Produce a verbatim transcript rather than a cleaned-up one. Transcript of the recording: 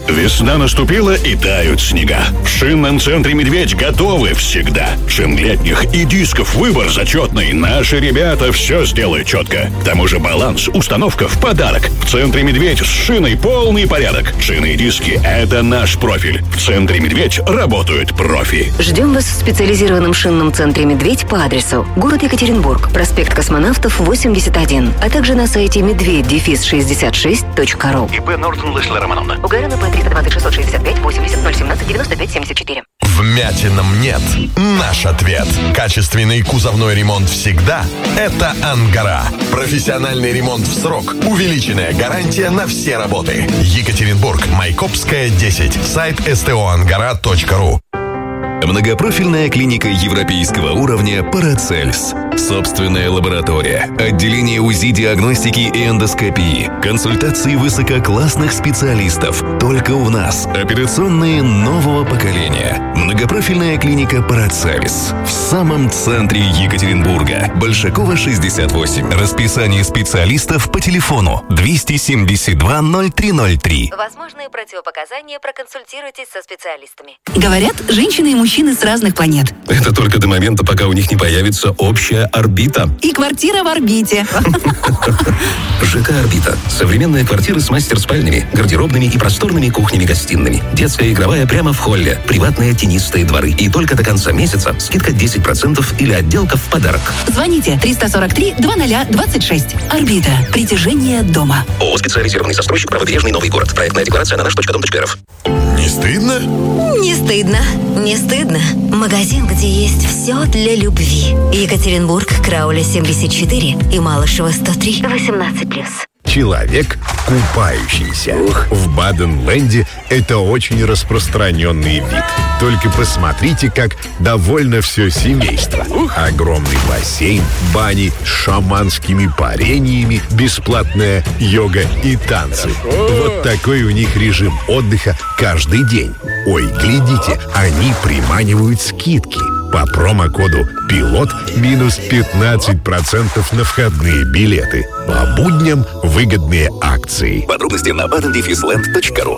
Весна наступила и тают снега. В шинном центре «Медведь» готовы всегда. Шин летних и дисков выбор зачетный. Наши ребята все сделают четко. К тому же баланс, установка в подарок. В центре «Медведь» с шиной полный порядок. Шины и диски — это наш профиль. В центре «Медведь» работают профи. Ждем вас в специализированном шинном центре «Медведь» по адресу город Екатеринбург, проспект Космонавтов, восемьдесят один, а также на сайте медведь шестьдесят шесть точка ру. ИП Нортон Лесла Романовна. УГРН П триста двадцать шестьсот шестьдесят пять восемьдесят ноль семнадцать девяносто пять семьдесят четыре. Вмятинам нет. Наш ответ. Качественный кузовной ремонт всегда – это Ангара. Профессиональный ремонт в срок. Увеличенная гарантия на все работы. Екатеринбург, Майкопская, десять. Сайт эс тэ о ангара точка ру. Многопрофильная клиника европейского уровня «Парацельс». Собственная лаборатория, отделение УЗИ, диагностики и эндоскопии, консультации высококлассных специалистов. Только у нас операционные нового поколения. Многопрофильная клиника «Парацельс» в самом центре Екатеринбурга. Большакова, шестьдесят восемь. Расписание специалистов по телефону двести семьдесят два ноль три ноль три. Возможные противопоказания, проконсультируйтесь со специалистами. Говорят, женщины и мужчины с разных планет. Это только до момента, пока у них не появится общая орбита. И квартира в орбите. ЖК «Орбита». Современные квартиры с мастер-спальнями, гардеробными и просторными кухнями-гостиными. Детская игровая прямо в холле. Приватные тенистые дворы. И только до конца месяца скидка десять процентов или отделка в подарок. Звоните триста сорок три двадцать двадцать шесть. «Орбита». Притяжение дома. ООО «Специализированный застройщик», Правобережный, Новый город. Проектная декларация на наш точка дом точка эр эф. Не стыдно? Не стыдно. Не стыдно. Магазин, где есть все для любви. Екатеринбург, Крауля, семьдесят четыре и Малышева, сто три. восемнадцать плюс. Человек, купающийся. В Баден-Ленде это очень распространенный вид. Только посмотрите, как довольно все семейство. Огромный бассейн, бани с шаманскими парениями, бесплатная йога и танцы. Вот такой у них режим отдыха каждый день. Ой, глядите, они приманивают скидки. По промокоду «Пилот» минус пятнадцать процентов на входные билеты. По будням выгодные акции. Подробности на баден дефис ленд точка ру.